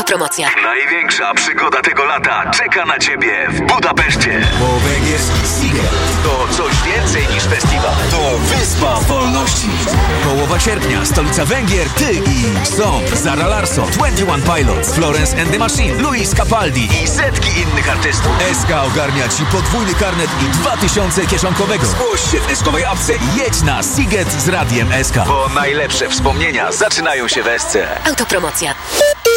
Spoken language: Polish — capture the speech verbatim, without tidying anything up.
Autopromocja. Największa przygoda tego lata czeka na Ciebie w Budapeszcie. Bo węgierski Sziget To coś więcej niż festiwal. to wyspa wolności. Połowa sierpnia, stolica Węgier, ty i są Zara Larsson, dwadzieścia jeden Pilots, Florence and the Machine, Luis Capaldi I setki innych artystów. S K ogarnia ci podwójny karnet i dwa tysiące kieszonkowego. Zgłoś się w eskowej apce i jedź na Sziget z Radiem S K. Bo najlepsze wspomnienia zaczynają się w Esce. Autopromocja.